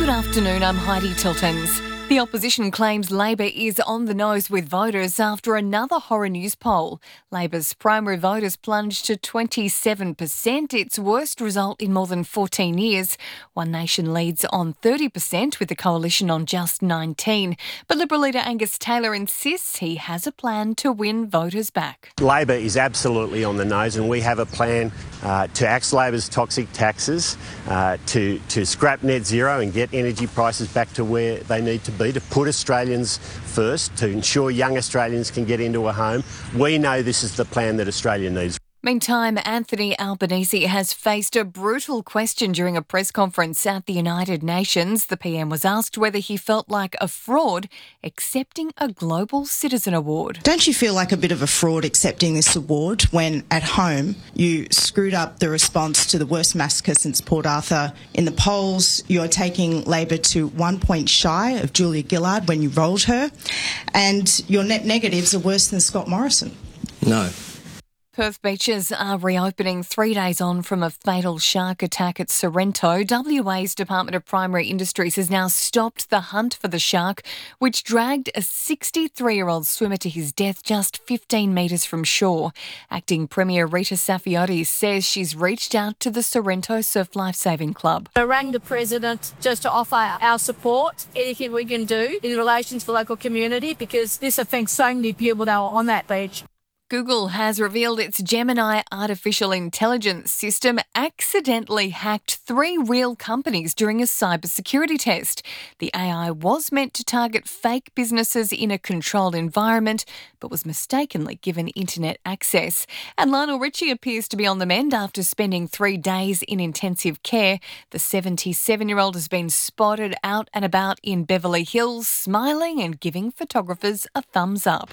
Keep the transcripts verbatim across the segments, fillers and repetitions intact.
Good afternoon, I'm Heidi Tiltons. The opposition claims Labor is on the nose with voters after another horror news poll. Labor's primary voters plunged to twenty-seven percent, its worst result in more than fourteen years. One Nation leads on thirty percent with the coalition on just nineteen. But Liberal leader Angus Taylor insists he has a plan to win voters back. Labor is absolutely on the nose, and we have a plan uh, to axe Labor's toxic taxes, uh, to, to scrap net zero and get energy prices back to where they need to be, to put Australians first, to ensure young Australians can get into a home. We know this is the plan that Australia needs. Meantime, Anthony Albanese has faced a brutal question during a press conference at the United Nations. The P M was asked whether he felt like a fraud accepting a Global Citizen Award. Don't you feel like a bit of a fraud accepting this award when at home you screwed up the response to the worst massacre since Port Arthur? In the polls, you're taking Labor to one point shy of Julia Gillard when you rolled her, and your net negatives are worse than Scott Morrison. No. Perth beaches are reopening three days on from a fatal shark attack at Sorrento. W A's Department of Primary Industries has now stopped the hunt for the shark, which dragged a sixty-three-year-old swimmer to his death just fifteen metres from shore. Acting Premier Rita Saffioti says she's reached out to the Sorrento Surf Lifesaving Club. I rang the President just to offer our support, anything we can do in relation to the local community, because this affects so many people that are on that beach. Google has revealed its Gemini artificial intelligence system accidentally hacked three real companies during a cybersecurity test. The A I was meant to target fake businesses in a controlled environment, but was mistakenly given internet access. And Lionel Richie appears to be on the mend after spending three days in intensive care. The seventy-seven-year-old has been spotted out and about in Beverly Hills, smiling and giving photographers a thumbs up.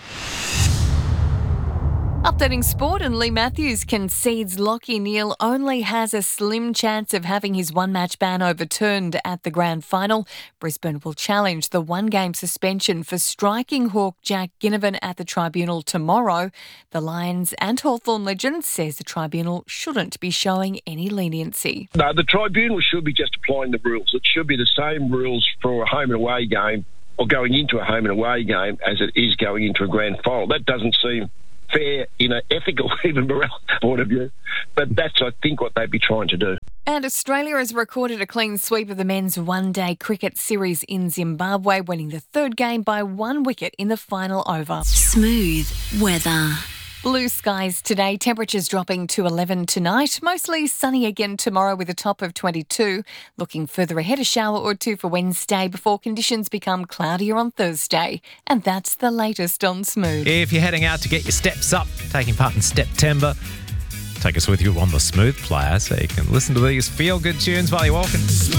Updating sport, and Lee Matthews concedes Lachie Neale only has a slim chance of having his one-match ban overturned at the grand final. Brisbane will challenge the one-game suspension for striking hawk Jack Ginnivan at the tribunal tomorrow. The Lions and Hawthorn legend says the tribunal shouldn't be showing any leniency. No, the tribunal should be just applying the rules. It should be the same rules for a home and away game, or going into a home and away game, as it is going into a grand final. That doesn't seem fair in an ethical, even moral point of view. But that's, I think, what they'd be trying to do. And Australia has recorded a clean sweep of the men's one-day cricket series in Zimbabwe, winning the third game by one wicket in the final over. Smooth weather. Blue skies today, temperatures dropping to eleven tonight. Mostly sunny again tomorrow with a top of twenty-two. Looking further ahead, a shower or two for Wednesday before conditions become cloudier on Thursday. And that's the latest on Smooth. If you're heading out to get your steps up, taking part in Steptember, take us with you on the Smooth Player so you can listen to these feel-good tunes while you're walking.